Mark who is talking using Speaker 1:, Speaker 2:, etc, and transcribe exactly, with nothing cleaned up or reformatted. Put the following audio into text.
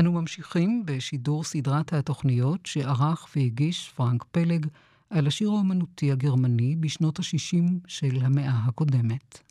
Speaker 1: אנו ממשיכים בשידור סדרת התוכניות שערך והגיש פרנק פלג על השיר האומנותי הגרמני בשנות ה-שישים של המאה הקודמת.